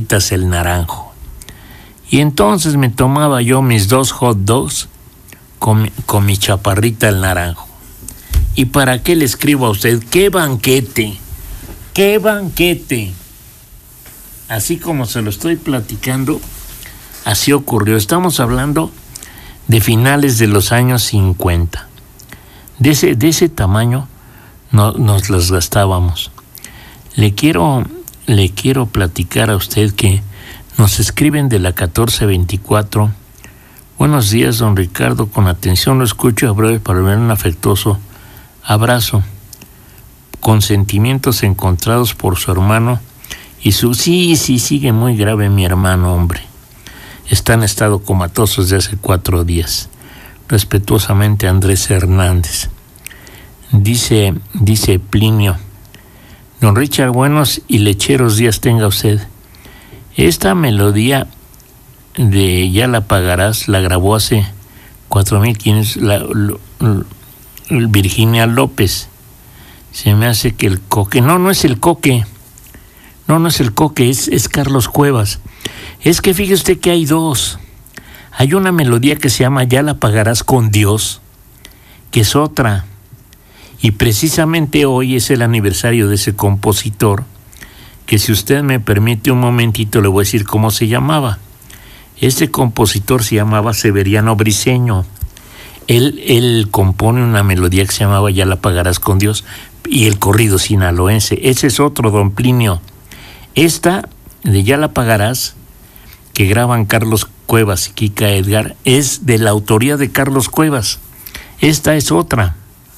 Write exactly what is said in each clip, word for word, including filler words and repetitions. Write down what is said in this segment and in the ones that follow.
Chaparritas el Naranjo. Y entonces me tomaba yo mis dos hot dogs con, mi- con mi Chaparrita el Naranjo. ¿Y para qué le escribo a usted? ¡Qué banquete! ¡Qué banquete! Así como se lo estoy platicando, así ocurrió. Estamos hablando de finales de los años cincuenta. De ese, de ese tamaño no, nos las gastábamos. Le quiero, le quiero platicar a usted que nos escriben de la catorce veinticuatro. Buenos días, don Ricardo. Con atención lo escucho a breve para ver un afectuoso abrazo. Con sentimientos encontrados por su hermano y su... Sí, sí, sigue muy grave mi hermano, hombre. Está en estado comatoso desde hace cuatro días. Respetuosamente, Andrés Hernández. Dice, dice Plinio: don Richard, buenos y lecheros días tenga usted. Esta melodía de Ya la pagarás la grabó hace cuatro mil quinientos la, lo, lo, Virginia López. Se me hace que el Coque... No, no es el Coque. No, no es el Coque, es, es Carlos Cuevas. Es que fíjese usted que hay dos. Hay una melodía que se llama Ya la pagarás con Dios, que es otra. Y precisamente hoy es el aniversario de ese compositor, que si usted me permite un momentito le voy a decir cómo se llamaba. Este compositor se llamaba Severiano Briceño. Él, él compone una melodía que se llamaba Ya la pagarás con Dios y el corrido sinaloense. Ese es otro, don Plinio. Esta de Ya la pagarás, que graban Carlos Cuevas y Kika Edgar, es de la autoría de Carlos Cuevas. Esta es otra.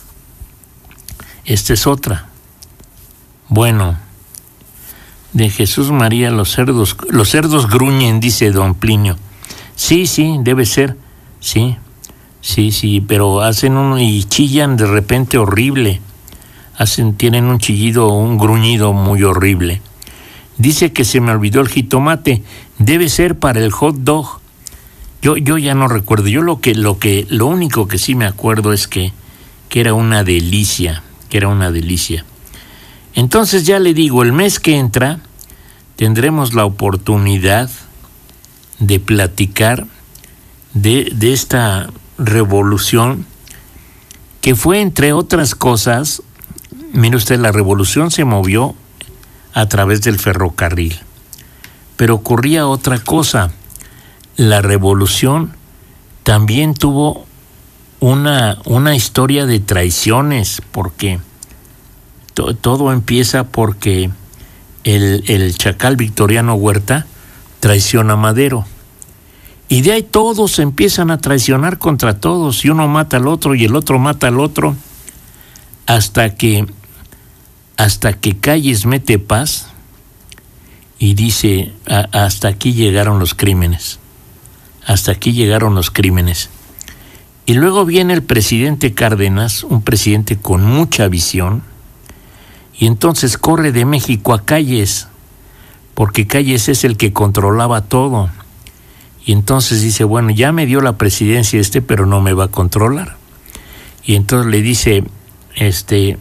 Esta es otra. Bueno, de Jesús María, los cerdos, los cerdos gruñen, dice don Plinio. Sí, sí, debe ser, sí, sí, sí, pero hacen uno y chillan de repente horrible. Hacen, tienen un chillido, un gruñido muy horrible. Dice que se me olvidó el jitomate. Debe ser para el hot dog. Yo, yo ya no recuerdo. Yo lo que, lo que, lo único que sí me acuerdo es que, que era una delicia, que era una delicia. Entonces ya le digo, el mes que entra tendremos la oportunidad de platicar de, de esta revolución que fue, entre otras cosas, mire usted, la revolución se movió a través del ferrocarril, pero ocurría otra cosa. La revolución también tuvo una, una historia de traiciones, porque to, todo empieza porque el, el chacal Victoriano Huerta traiciona a Madero, y de ahí todos empiezan a traicionar contra todos, y uno mata al otro y el otro mata al otro, hasta que hasta que Calles mete paz y dice: a, hasta aquí llegaron los crímenes, hasta aquí llegaron los crímenes. Y luego viene el presidente Cárdenas, un presidente con mucha visión, y entonces corre de México a Calles, porque Calles es el que controlaba todo. Y entonces dice: bueno, ya me dio la presidencia este, pero no me va a controlar. Y entonces le dice, este...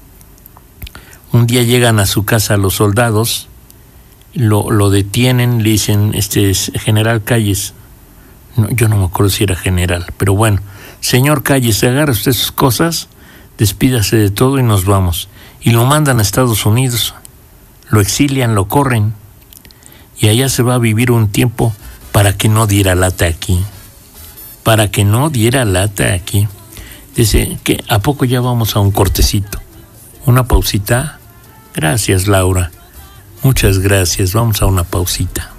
un día llegan a su casa los soldados, lo, lo detienen, le dicen: este es general Calles. No, yo no me acuerdo si era general, pero bueno, señor Calles, agarra usted sus cosas, despídase de todo y nos vamos. Y lo mandan a Estados Unidos, lo exilian, lo corren, y allá se va a vivir un tiempo para que no diera lata aquí, para que no diera lata aquí. Dice que a poco ya vamos a un cortecito, una pausita. Gracias, Laura. Muchas gracias. Vamos a una pausita.